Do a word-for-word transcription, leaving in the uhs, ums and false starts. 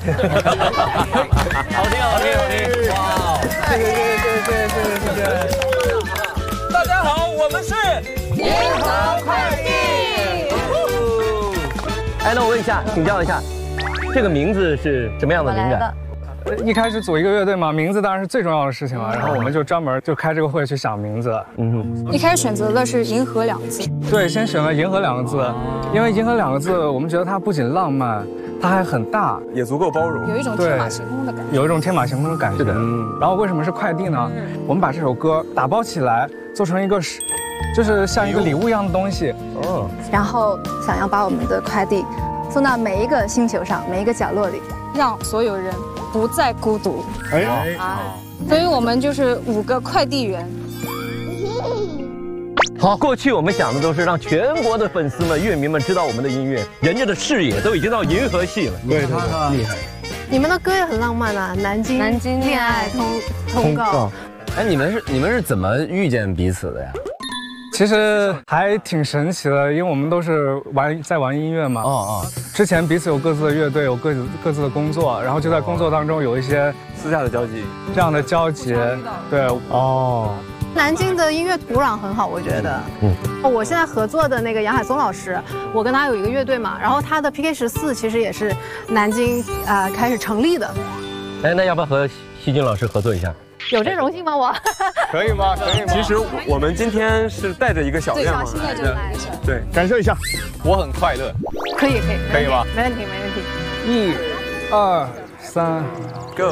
好听好听好听！哇， 谢谢谢谢谢谢谢谢谢谢！ 大家好，我们是银河快递。 哎，那我问一下，请教一下，这个名字是什么样的灵感？ 一开始组一个乐队嘛，名字当然是最重要的事情了。然后我们就专门就开这个会去想名字。 嗯， 一开始选择的是“银河”两个字。 对，先选了“银河”两个字，因为“银河”两个字，我们觉得它不仅浪漫，它还很大， 也足够包容， 有一种天马行空的感觉。 有一种天马行空的感觉。 是的。 然后为什么是快递呢？我们把这首歌打包起来，做成一个是，就是像一个礼物一样的东西。 哦。 然后想要把我们的快递送到每一个星球上，每一个角落里， 让所有人 不再孤独， 哎， 啊，所以我们就是五个快递员。 好，过去我们想的都是让全国的粉丝们、乐迷们知道我们的音乐，人家的视野都已经到银河系了， 对对对，厉害。 你们的歌也很浪漫啊，南京南京恋爱通通告。 哎，你们是你们是怎么遇见彼此的呀？ 其实还挺神奇的，因为我们都是玩在玩音乐嘛。 哦哦， 之前彼此有各自的乐队，有各自各自的工作，然后就在工作当中有一些私下的交集， 这样的交集。对，哦。 南京的音乐土壤很好，我觉得。嗯。我现在合作的那个杨海松老师，我跟他有一个乐队嘛，然后他的 P K 十四其实也是南京啊、呃、开始成立的。 哎，那要不要和希君老师合作一下？ 有这荣幸吗？我可以吗？可以吗？其实我们今天是带着一个小愿望来的，对，感受一下，我很快乐。 可以可以可以吗？ 没问题没问题。 一、二、三 ，Go。